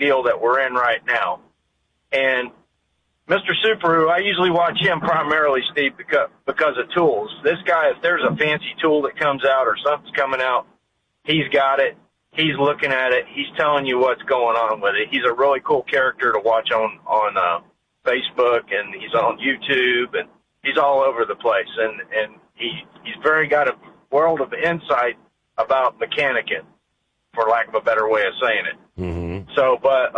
deal that we're in right now. And Mr. Subaru, I usually watch him primarily, Steve, because of tools. This guy, if there's a fancy tool that comes out or something's coming out, he's got it. He's looking at it. He's telling you what's going on with it. He's a really cool character to watch on Facebook, and he's on YouTube, and he's all over the place. And he's very got a world of insight about mechanicking, for lack of a better way of saying it. Mm-hmm. So, but,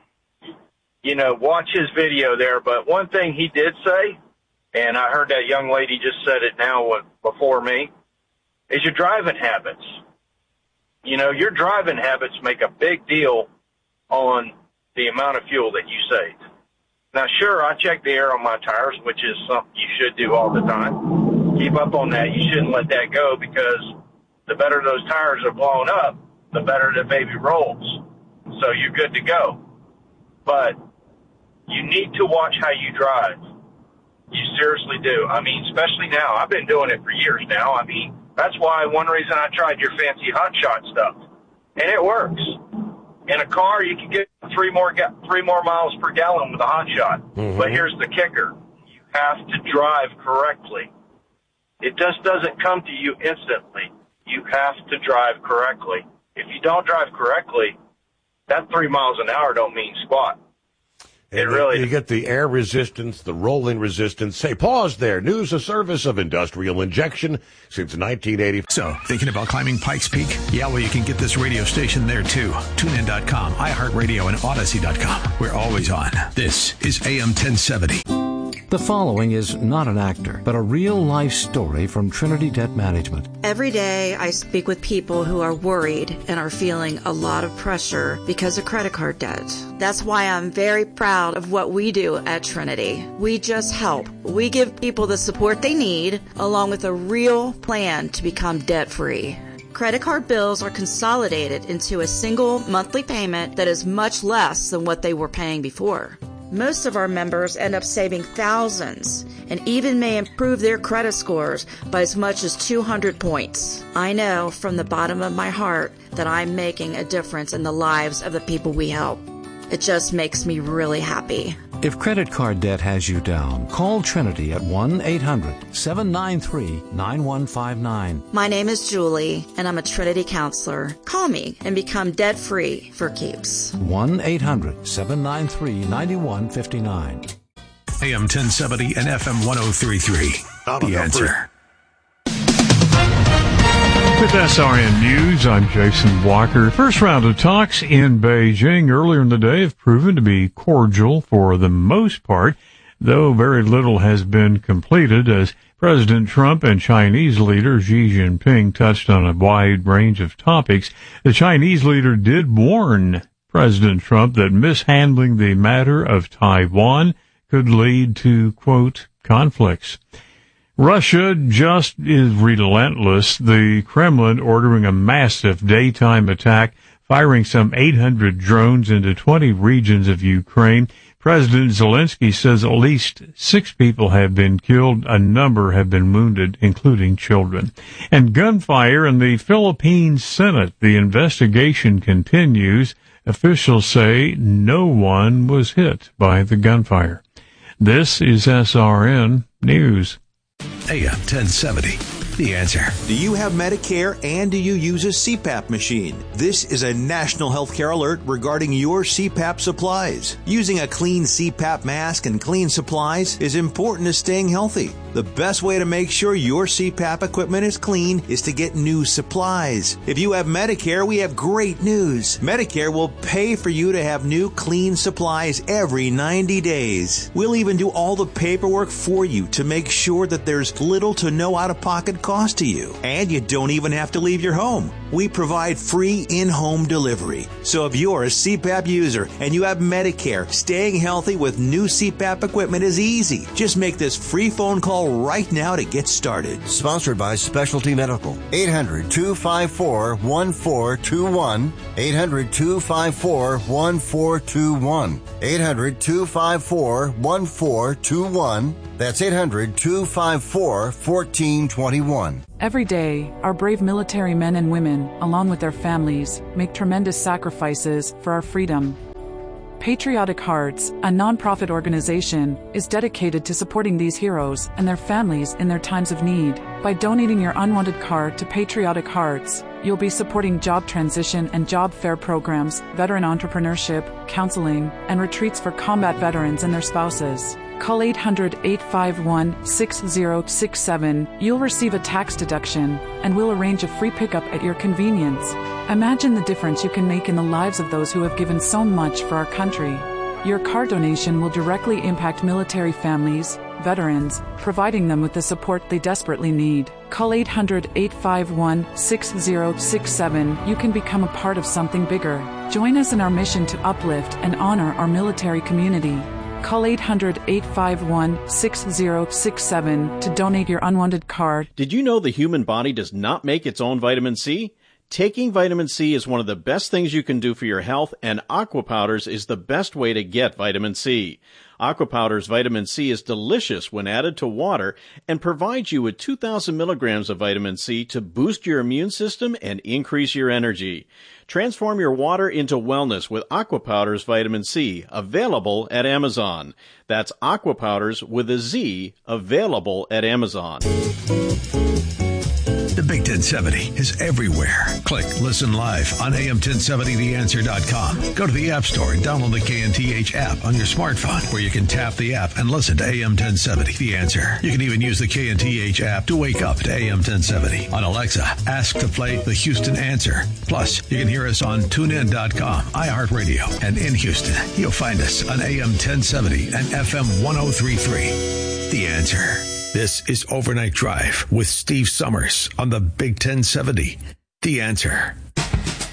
watch his video there. But one thing he did say, and I heard that young lady just said it now before me, is your driving habits. Your driving habits make a big deal on the amount of fuel that you save. Now, sure, I check the air on my tires, which is something you should do all the time. Keep up on that. You shouldn't let that go, because the better those tires are blown up, the better the baby rolls. So you're good to go. But you need to watch how you drive. You seriously do. I mean, especially now. I've been doing it for years now. I mean, that's why one reason I tried your fancy hot shot stuff. And it works. In a car, you can get 3 more miles per gallon with a hot shot. Mm-hmm. But here's the kicker. You have to drive correctly. It just doesn't come to you instantly. You have to drive correctly. If you don't drive correctly, that 3 miles an hour don't mean squat. And you get the air resistance, the rolling resistance. Say, pause there. News, a service of Industrial Injection since 1980. So, thinking about climbing Pikes Peak? Yeah, well, you can get this radio station there, too. TuneIn.com, iHeartRadio, and Odyssey.com. We're always on. This is AM 1070. The following is not an actor, but a real-life story from Trinity Debt Management. Every day I speak with people who are worried and are feeling a lot of pressure because of credit card debt. That's why I'm very proud of what we do at Trinity. We just help. We give people the support they need, along with a real plan to become debt-free. Credit card bills are consolidated into a single monthly payment that is much less than what they were paying before. Most of our members end up saving thousands and even may improve their credit scores by as much as 200 points. I know from the bottom of my heart that I'm making a difference in the lives of the people we help. It just makes me really happy. If credit card debt has you down, call Trinity at 1-800-793-9159. My name is Julie, and I'm a Trinity counselor. Call me and become debt-free for keeps. 1-800-793-9159. AM 1070 and FM 103.3. The Answer. With SRN News, I'm Jason Walker. First round of talks in Beijing earlier in the day have proven to be cordial for the most part, though very little has been completed as President Trump and Chinese leader Xi Jinping touched on a wide range of topics. The Chinese leader did warn President Trump that mishandling the matter of Taiwan could lead to, quote, conflicts. Russia just is relentless. The Kremlin ordering a massive daytime attack, firing some 800 drones into 20 regions of Ukraine. President Zelensky says at least 6 people have been killed. A number have been wounded, including children. And gunfire in the Philippine Senate. The investigation continues. Officials say no one was hit by the gunfire. This is SRN News. AM 1070. The Answer. Do you have Medicare and do you use a CPAP machine? This is a national healthcare alert regarding your CPAP supplies. Using a clean CPAP mask and clean supplies is important to staying healthy. The best way to make sure your CPAP equipment is clean is to get new supplies. If you have Medicare, we have great news. Medicare will pay for you to have new clean supplies every 90 days. We'll even do all the paperwork for you to make sure that there's little to no out-of-pocket cost to you. And you don't even have to leave your home. We provide free in-home delivery. So if you're a CPAP user and you have Medicare, staying healthy with new CPAP equipment is easy. Just make this free phone call right now to get started. Sponsored by Specialty Medical. 800-254-1421. 800-254-1421. 800-254-1421. That's 800-254-1421. Every day, our brave military men and women, along with their families, make tremendous sacrifices for our freedom. Patriotic Hearts, a nonprofit organization, is dedicated to supporting these heroes and their families in their times of need. By donating your unwanted car to Patriotic Hearts, you'll be supporting job transition and job fair programs, veteran entrepreneurship, counseling, and retreats for combat veterans and their spouses. Call 800-851-6067. You'll receive a tax deduction, and we'll arrange a free pickup at your convenience. Imagine the difference you can make in the lives of those who have given so much for our country. Your car donation will directly impact military families, veterans, providing them with the support they desperately need. Call 800-851-6067. You can become a part of something bigger. Join us in our mission to uplift and honor our military community. Call 800-851-6067 to donate your unwanted car. Did you know the human body does not make its own vitamin C? Taking vitamin C is one of the best things you can do for your health, and Aqua Powders is the best way to get vitamin C. Aqua Powders vitamin C is delicious when added to water and provides you with 2,000 milligrams of vitamin C to boost your immune system and increase your energy. Transform your water into wellness with Aqua Powders vitamin C, available at Amazon. That's Aqua Powders with a Z, available at Amazon. The Big 1070 is everywhere. Click Listen Live on AM1070theanswer.com. Go to the App Store and download the KNTH app on your smartphone, where you can tap the app and listen to AM1070 The Answer. You can even use the KNTH app to wake up to AM1070. On Alexa, ask to play the Houston Answer. Plus, you can hear us on TuneIn.com, iHeartRadio, and in Houston, you'll find us on AM1070 and FM 103.3. The Answer. This is Overnight Drive with Steve Summers on the Big 1070. The Answer.